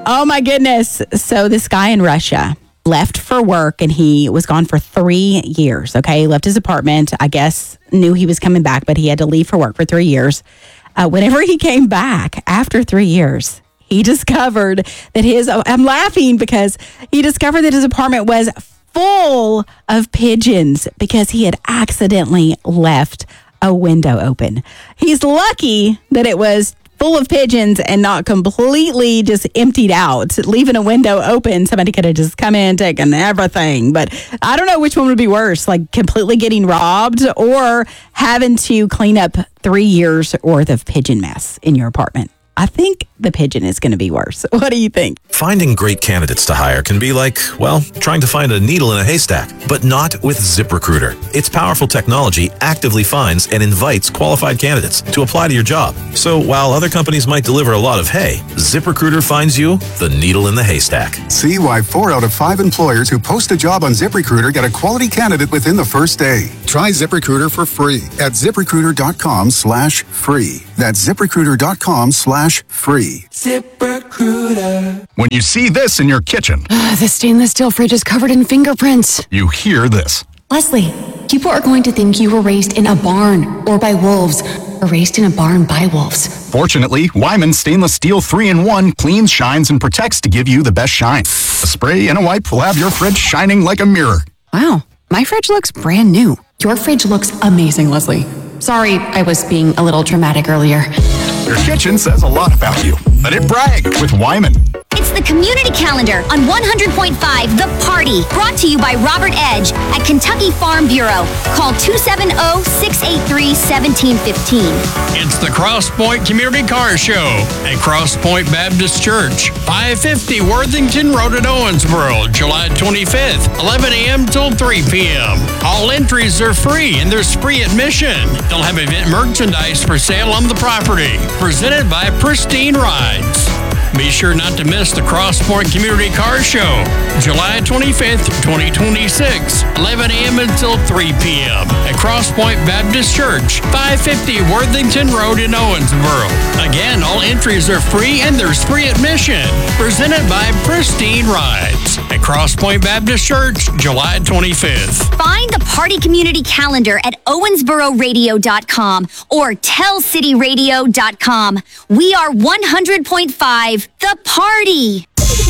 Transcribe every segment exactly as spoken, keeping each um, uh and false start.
Oh, my goodness. So this guy in Russia left for work and he was gone for three years. Okay. He left his apartment, I guess, knew he was coming back, but he had to leave for work for three years. Uh, whenever he came back after three years, he discovered that his, oh, I'm laughing because he discovered that his apartment was full of pigeons because he had accidentally left a window open. He's lucky that it was full of pigeons and not completely just emptied out. Leaving a window open, somebody could have just come in, taken everything. But I don't know which one would be worse, like completely getting robbed or having to clean up three years worth of pigeon mess in your apartment. I think the pigeon is going to be worse. What do you think? Finding great candidates to hire can be like, well, trying to find a needle in a haystack, but not with ZipRecruiter. Its powerful technology actively finds and invites qualified candidates to apply to your job. So while other companies might deliver a lot of hay, ZipRecruiter finds you the needle in the haystack. See why four out of five employers who post a job on ZipRecruiter get a quality candidate within the first day. Try ZipRecruiter for free at ZipRecruiter.com slash free. That's ZipRecruiter.com slash free. ZipRecruiter. When you see this in your kitchen, Uh, the stainless steel fridge is covered in fingerprints. you hear this. Leslie, people are going to think you were raised in a barn or by wolves or raised in a barn by wolves. Fortunately, Wyman Stainless Steel three in one cleans, shines, and protects to give you the best shine. A spray and a wipe will have your fridge shining like a mirror. Wow, my fridge looks brand new. Your fridge looks amazing, Leslie. Sorry, I was being a little dramatic earlier. Your kitchen says a lot about you. Let it brag with Wyman. It's the Community Calendar on one hundred point five The Party, brought to you by Robert Edge at Kentucky Farm Bureau. Call two seven zero, six eight three, one seven one five. It's the Cross Point Community Car Show at Cross Point Baptist Church, five fifty Worthington Road at Owensboro, July twenty-fifth, eleven a.m. till three p.m. All entries are free and there's free admission. They'll have event merchandise for sale on the property, presented by Pristine Rides. Be sure not to miss the Cross Point Community Car Show, July twenty-fifth, twenty twenty-six, eleven a.m. until three p.m. at Cross Point Baptist Church, five fifty Worthington Road in Owensboro. Again, all entries are free and there's free admission. Presented by Pristine Rides at Cross Point Baptist Church, July twenty-fifth. Find the Party Community Calendar at owensboro radio dot com or tell city radio dot com. We are one hundred point five The Party.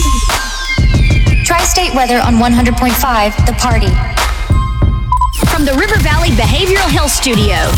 Tri-State weather on one hundred point five The Party. From the River Valley Behavioral Health Studio,